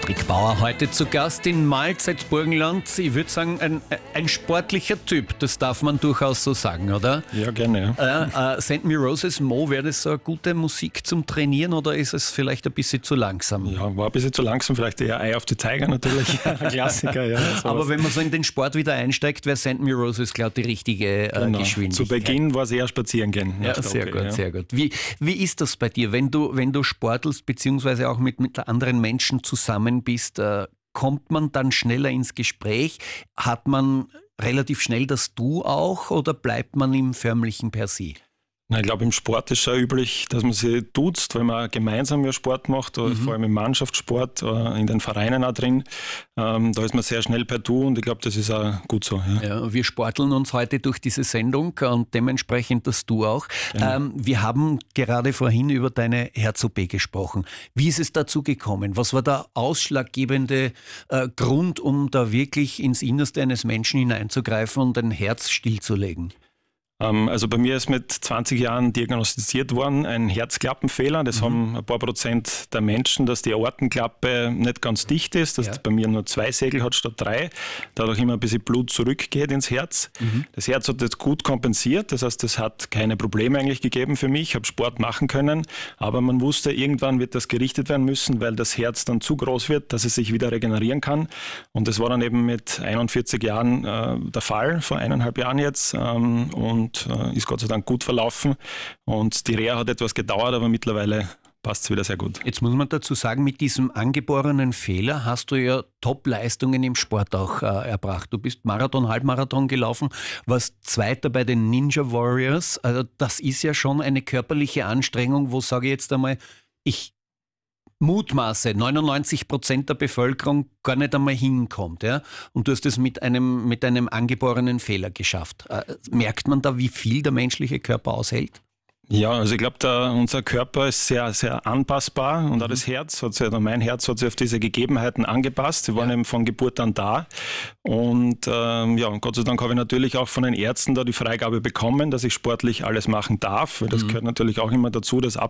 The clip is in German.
Patrick Bauer heute zu Gast in Mahlzeit-Burgenland. Ich würde sagen, ein sportlicher Typ, das darf man durchaus so sagen, oder? Ja, gerne. Ja. Send Me Roses, Mo, wäre das so eine gute Musik zum Trainieren oder ist es vielleicht ein bisschen zu langsam? Ja, war ein bisschen zu langsam, vielleicht eher Eye of the Tiger natürlich, Klassiker. Ja, aber wenn man so in den Sport wieder einsteigt, wäre Send Me Roses, glaube ich, die richtige Geschwindigkeit. Zu Beginn war es eher spazieren gehen. Ja, sehr gut, sehr gut. Wie ist das bei dir, wenn du sportelst, beziehungsweise auch mit anderen Menschen zusammen bist, kommt man dann schneller ins Gespräch? Hat man relativ schnell das Du auch oder bleibt man im förmlichen Per Sie? Ich glaube, im Sport ist schon üblich, dass man sich duzt, wenn man gemeinsam Sport macht, oder vor allem im Mannschaftssport, in den Vereinen auch drin. Da ist man sehr schnell per Du und ich glaube, das ist auch gut so. Ja. Ja, wir sporteln uns heute durch diese Sendung und dementsprechend das Du auch. Genau. Wir haben gerade vorhin über deine Herz-OP gesprochen. Wie ist es dazu gekommen? Was war der ausschlaggebende Grund, um da wirklich ins Innerste eines Menschen hineinzugreifen und ein Herz stillzulegen? Also bei mir ist mit 20 Jahren diagnostiziert worden ein Herzklappenfehler. Das haben ein paar Prozent der Menschen, dass die Aortenklappe nicht ganz dicht ist, dass bei mir nur 2 Segel hat statt 3, dadurch immer ein bisschen Blut zurückgeht ins Herz. Das Herz hat das gut kompensiert, das heißt, es hat keine Probleme eigentlich gegeben für mich, ich habe Sport machen können, aber man wusste, irgendwann wird das gerichtet werden müssen, weil das Herz dann zu groß wird, dass es sich wieder regenerieren kann. Und das war dann eben mit 41 Jahren der Fall, vor 1,5 Jahren jetzt. Und ist Gott sei Dank gut verlaufen und die Reha hat etwas gedauert, aber mittlerweile passt es wieder sehr gut. Jetzt muss man dazu sagen, mit diesem angeborenen Fehler hast du ja Top-Leistungen im Sport auch erbracht. Du bist Marathon, Halbmarathon gelaufen, warst Zweiter bei den Ninja Warriors. Also das ist ja schon eine körperliche Anstrengung, wo, sage ich jetzt einmal, ich mutmaße, 99% der Bevölkerung gar nicht einmal hinkommt. Ja? Und du hast es mit einem angeborenen Fehler geschafft. Merkt man da, wie viel der menschliche Körper aushält? Ja, also ich glaube, unser Körper ist sehr, sehr anpassbar und auch das Herz, mein Herz hat sich auf diese Gegebenheiten angepasst. Sie waren eben von Geburt an da. Und Gott sei Dank habe ich natürlich auch von den Ärzten da die Freigabe bekommen, dass ich sportlich alles machen darf. Weil das gehört natürlich auch immer dazu, das